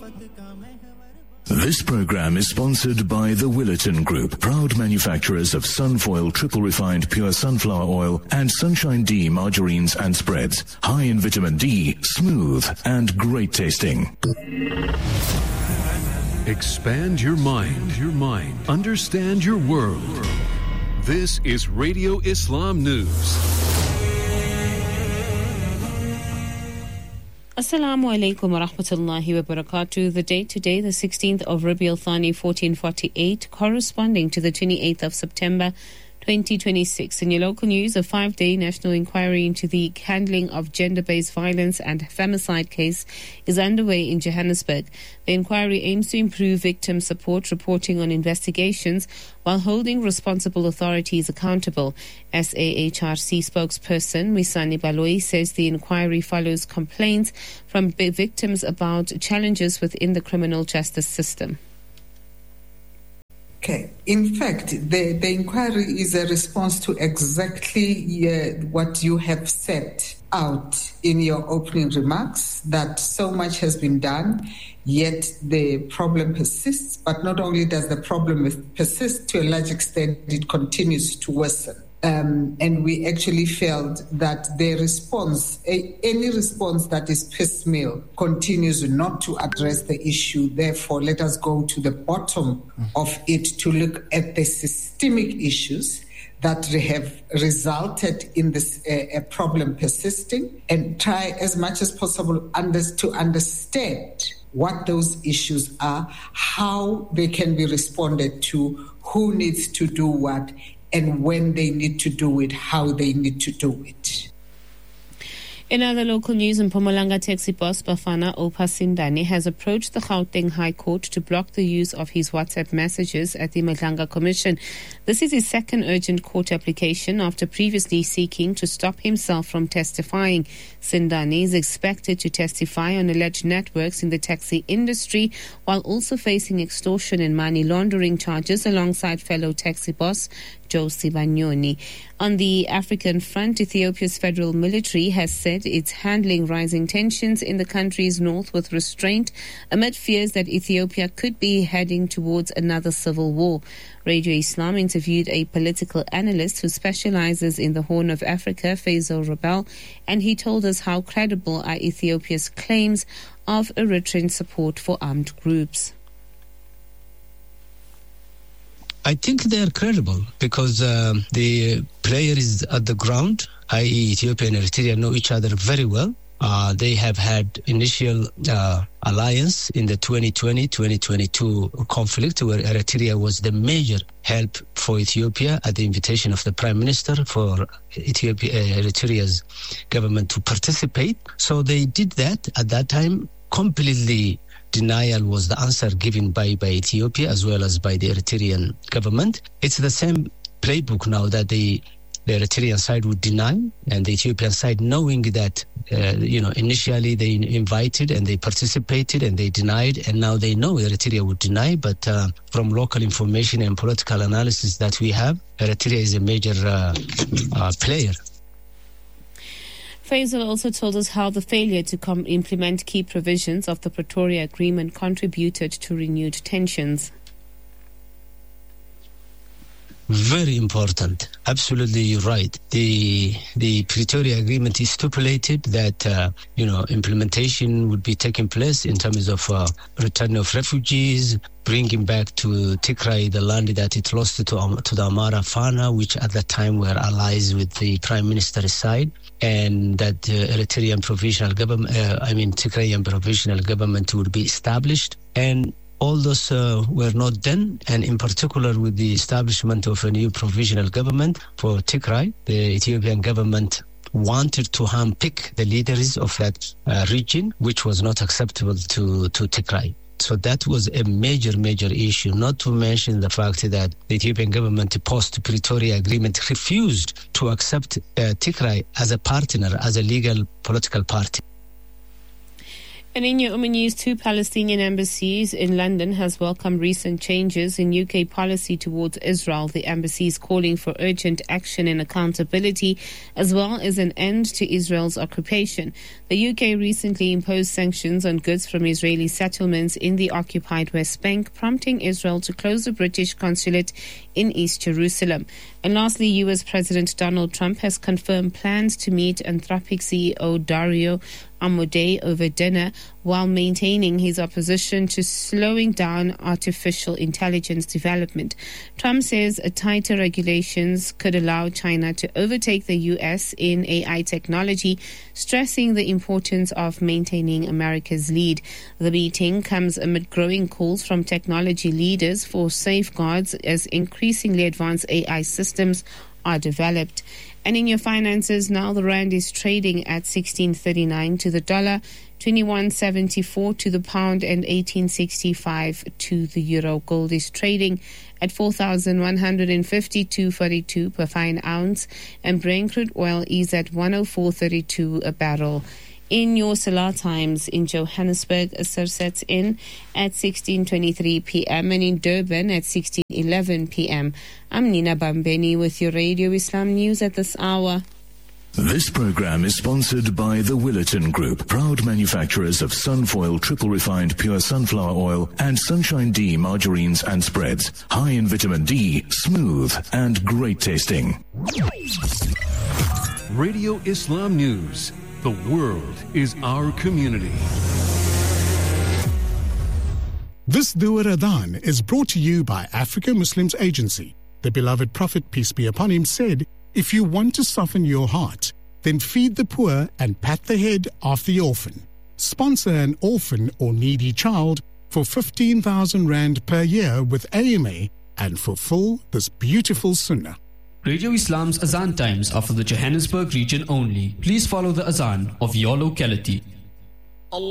This program is sponsored by the Willerton Group, proud manufacturers of Sunfoil triple refined pure sunflower oil and Sunshine D margarines and spreads. High in vitamin D, smooth and great tasting. Expand your mind. Understand your world. This is Radio Islam News. Assalamu alaikum wa rahmatullahi wa barakatuh. The date today, the 16th of Rabiul Thani 1448, corresponding to the 28th of September 2026. In your local news, a 5-day national inquiry into the handling of gender-based violence and femicide case is underway in Johannesburg. The inquiry aims to improve victim support, reporting on investigations, while holding responsible authorities accountable. SAHRC spokesperson Wisani Baloyi says the inquiry follows complaints from victims about challenges within the criminal justice system. Okay. In fact, the inquiry is a response to exactly what you have set out in your opening remarks, that so much has been done, yet the problem persists. But not only does the problem persist, to a large extent, it continues to worsen. And we actually felt that the response, any response that is piecemeal, continues not to address the issue. Therefore, let us go to the bottom of it to look at the systemic issues that have resulted in this problem persisting, and try as much as possible to understand what those issues are, how they can be responded to, who needs to do what, and when they need to do it, how they need to do it. In other local news, Mpumalanga taxi boss Bafana Oupa Sindani has approached the Gauteng High Court to block the use of his WhatsApp messages at the Madlanga Commission. This is his second urgent court application after previously seeking to stop himself from testifying. Sindani is expected to testify on alleged networks in the taxi industry, while also facing extortion and money laundering charges alongside fellow taxi boss Josie Banyoni. On the African front, Ethiopia's federal military has said it's handling rising tensions in the country's north with restraint amid fears that Ethiopia could be heading towards another civil war. Radio Islam interviewed a political analyst who specializes in the Horn of Africa, Faisal Rabel, and he told us how credible are Ethiopia's claims of Eritrean support for armed groups. I think they are credible because the player is at the ground, i.e. Ethiopia and Eritrea know each other very well. They have had initial alliance in the 2020-2022 conflict, where Eritrea was the help for Ethiopia at the invitation of the Prime Minister for Eritrea's government to participate. So they did that at that time. Completely denial was the answer given by Ethiopia as well as by the Eritrean government. It's the same playbook now that the Eritrean side would deny, and the Ethiopian side, knowing that initially they invited and they participated and they denied, and now they know Eritrea would deny. But from local information and political analysis that we have, Eritrea is a major player. Faisal also told us how the failure to implement key provisions of the Pretoria Agreement contributed to renewed tensions. Very important. Absolutely, you're right. The Pretoria Agreement is stipulated that implementation would be taking place in terms of return of refugees, bringing back to Tigray the land that it lost to the Amara Fana, which at that time were allies with the Prime Minister's side, and that Eritrean provisional government, Tigrayan provisional government would be established. And all those were not done, and in particular with the establishment of a new provisional government for Tigray, the Ethiopian government wanted to handpick the leaders of that region, which was not acceptable to Tigray. So that was a major issue, not to mention the fact that the Ethiopian government post-Pretoria Agreement refused to accept Tigray as a partner, as a legal political party. And in your news, 2 Palestinian embassies in London has welcomed recent changes in UK policy towards Israel. The embassies calling for urgent action and accountability, as well as an end to Israel's occupation. The UK recently imposed sanctions on goods from Israeli settlements in the occupied West Bank, prompting Israel to close the British consulate in East Jerusalem. And lastly, US President Donald Trump has confirmed plans to meet Anthropic CEO Dario Amodei over dinner, while maintaining his opposition to slowing down artificial intelligence development. Trump says tighter regulations could allow China to overtake the US in AI technology, stressing the importance of maintaining America's lead. The meeting comes amid growing calls from technology leaders for safeguards as increasingly advanced AI systems are developed. And in your finances now, the rand is trading at 16.39 to the dollar, 21.74 to the pound, and 18.65 to the euro. Gold is trading at 4,152.42 per fine ounce, and Brent crude oil is at 104.32 a barrel. In your Salah times in Johannesburg, Asr sets in at 16:23 p.m. and in Durban at 16:11 p.m. I'm Nina Bambeni with your Radio Islam News at this hour. This program is sponsored by the Willerton Group, proud manufacturers of Sunfoil triple refined pure sunflower oil and Sunshine D margarines and spreads. High in vitamin D, smooth and great tasting. Radio Islam News. The world is our community. This Dua Adhan is brought to you by Africa Muslims Agency. The beloved Prophet, peace be upon him, said, "If you want to soften your heart, then feed the poor and pat the head of the orphan. Sponsor an orphan or needy child for 15,000 Rand per year with AMA and fulfill this beautiful sunnah." Radio Islam's Azan times are for the Johannesburg region only. Please follow the Azan of your locality.